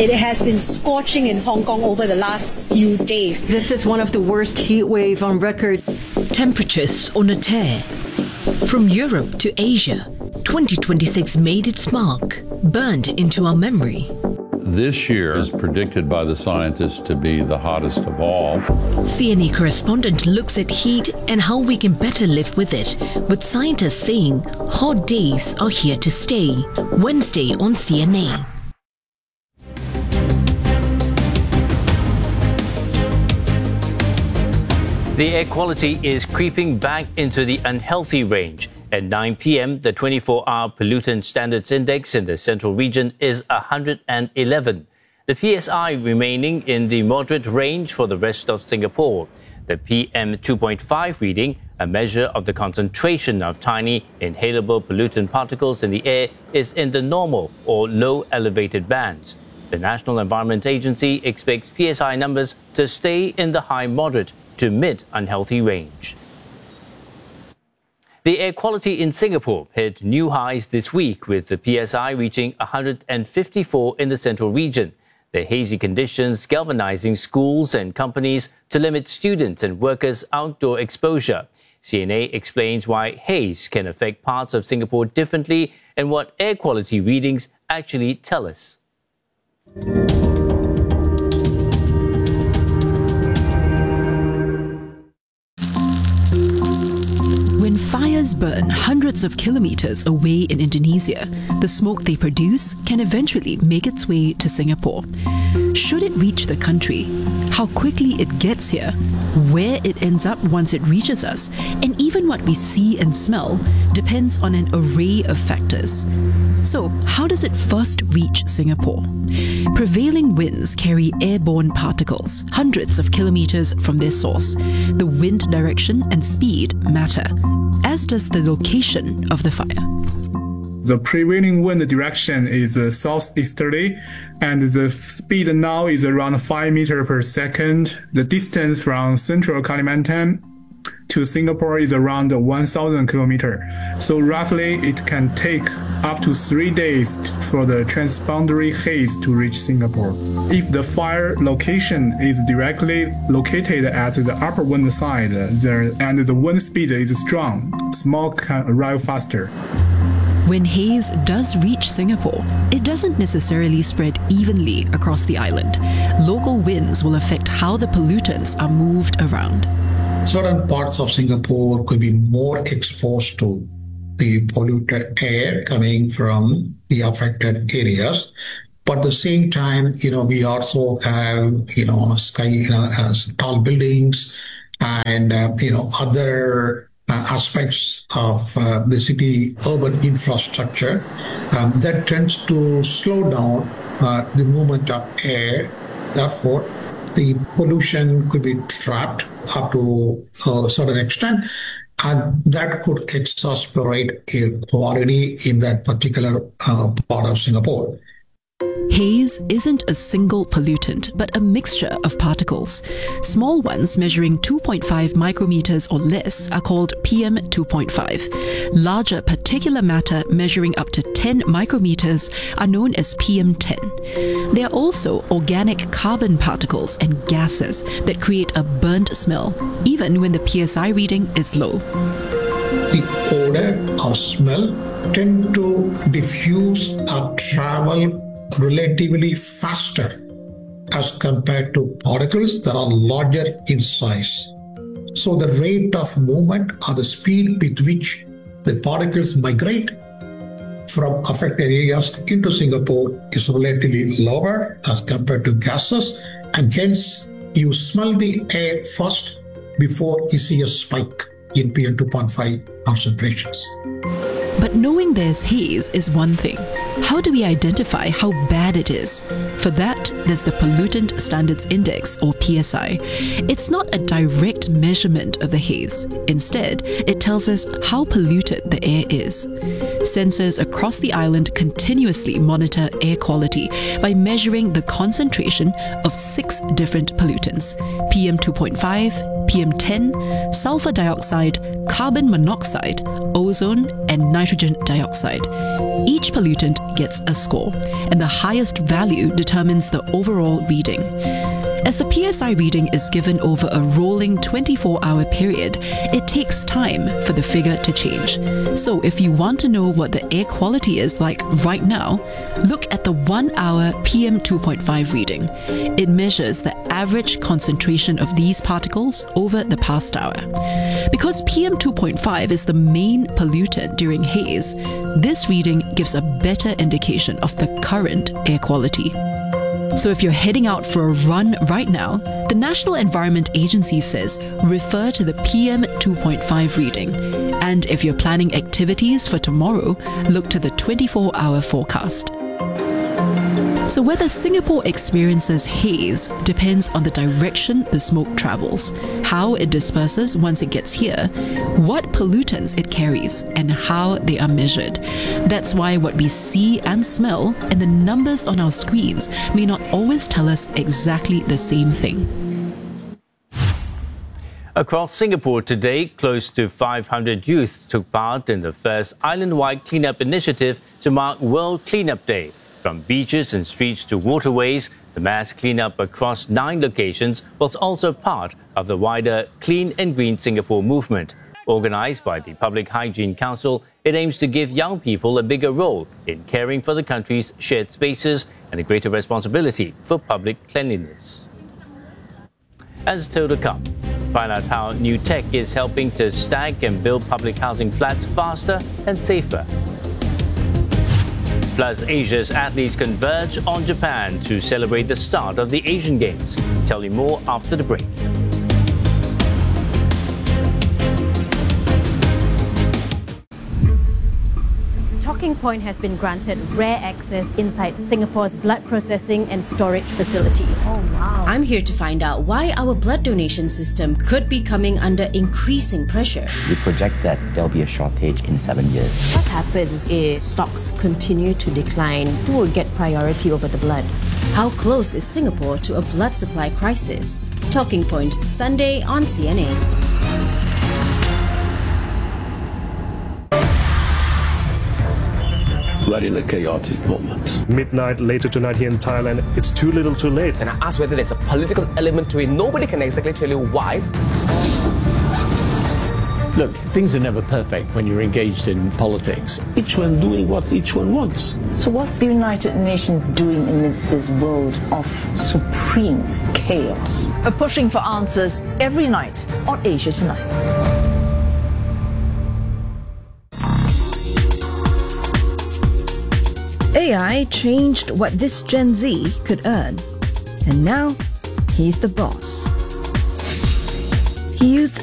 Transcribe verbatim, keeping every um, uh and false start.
It has been scorching in Hong Kong over the last few days. This is one of the worst heat wave on record. Temperatures on a tear. From Europe to Asia, twenty twenty-six made its mark, burned into our memory. This year is predicted by the scientists to be the hottest of all. C N A correspondent looks at heat and how we can better live with it, with scientists saying hot days are here to stay. Wednesday on C N A. The air quality is creeping back into the unhealthy range. At nine p m, the twenty-four hour Pollutant Standards Index in the central region is one hundred eleven. The P S I remaining in the moderate range for the rest of Singapore. The P M two point five reading, a measure of the concentration of tiny inhalable pollutant particles in the air, is in the normal or low elevated bands. The National Environment Agency expects P S I numbers to stay in the high moderate to mid unhealthy range. The air quality in Singapore hit new highs this week, with the P S I reaching one hundred fifty-four in the central region. The hazy conditions galvanizing schools and companies to limit students and workers' outdoor exposure. C N A explains why haze can affect parts of Singapore differently and what air quality readings actually tell us. When fires burn hundreds of kilometers away in Indonesia, the smoke they produce can eventually make its way to Singapore. Should it reach the country, how quickly it gets here, where it ends up once it reaches us, and even what we see and smell depends on an array of factors. So, how does it first reach Singapore? Prevailing winds carry airborne particles hundreds of kilometers from their source. The wind direction and speed matter, as does the location of the fire. The prevailing wind direction is uh, southeasterly, and the speed now is around five meters per second. The distance from central Kalimantan to Singapore is around one thousand kilometers. So roughly it can take up to three days for the transboundary haze to reach Singapore. If the fire location is directly located at the upper wind side there, and the wind speed is strong, smoke can arrive faster. When haze does reach Singapore, it doesn't necessarily spread evenly across the island. Local winds will affect how the pollutants are moved around. Certain parts of Singapore could be more exposed to the polluted air coming from the affected areas. But at the same time, you know, we also have, you know, sky, you know, as tall buildings and, uh, you know, other uh, aspects of uh, the city urban infrastructure um, that tends to slow down uh, the movement of air. Therefore, the pollution could be trapped up to a certain extent, and that could exacerbate air quality in that particular uh, part of Singapore. Haze isn't a single pollutant, but a mixture of particles. Small ones measuring two point five micrometers or less are called P M two point five. Larger particulate matter measuring up to ten micrometers are known as P M ten. There are also organic carbon particles and gases that create a burnt smell, even when the P S I reading is low. The odor or smell tend to diffuse or travel relatively faster as compared to particles that are larger in size. So the rate of movement or the speed with which the particles migrate from affected areas into Singapore is relatively lower as compared to gases, and hence you smell the air first before you see a spike in P M two point five concentrations. But knowing there's haze is one thing. How do we identify how bad it is? For that, there's the Pollutant Standards Index, or P S I. It's not a direct measurement of the haze. Instead, it tells us how polluted the air is. Sensors across the island continuously monitor air quality by measuring the concentration of six different pollutants: P M two point five, P M ten, sulfur dioxide, carbon monoxide, ozone, and nitrogen dioxide. Each pollutant gets a score, and the highest value determines the overall reading. As the P S I reading is given over a rolling twenty-four hour period, it takes time for the figure to change. So if you want to know what the air quality is like right now, look at the one hour P M two point five reading. It measures the average concentration of these particles over the past hour. Because P M two point five is the main pollutant during haze, this reading gives a better indication of the current air quality. So if you're heading out for a run right now, the National Environment Agency says refer to the P M two point five reading. And if you're planning activities for tomorrow, look to the twenty-four hour forecast. So whether Singapore experiences haze depends on the direction the smoke travels, how it disperses once it gets here, what pollutants it carries, and how they are measured. That's why what we see and smell and the numbers on our screens may not always tell us exactly the same thing. Across Singapore today, close to five hundred youth took part in the first island-wide cleanup initiative to mark World Cleanup Day. From beaches and streets to waterways, the mass cleanup across nine locations was also part of the wider Clean and Green Singapore movement. Organised by the Public Hygiene Council, it aims to give young people a bigger role in caring for the country's shared spaces and a greater responsibility for public cleanliness. And still to come, find out how new tech is helping to stack and build public housing flats faster and safer. Plus, Asia's athletes converge on Japan to celebrate the start of the Asian Games. Tell you more after the break. Talking Point has been granted rare access inside Singapore's blood processing and storage facility. Oh, wow. I'm here to find out why our blood donation system could be coming under increasing pressure. We project that there'll be a shortage in seven years. What happens if stocks continue to decline? Who will get priority over the blood? How close is Singapore to a blood supply crisis? Talking Point, Sunday on C N A. We're in a chaotic moment. Midnight later tonight here in Thailand, it's too little too late. And I asked whether there's a political element to it. Nobody can exactly tell you why. Look, things are never perfect when you're engaged in politics. Each one doing what each one wants. So what's the United Nations doing amidst this world of supreme chaos? We're pushing for answers every night on Asia Tonight. A I changed what this Gen Z could earn, and now he's the boss. He used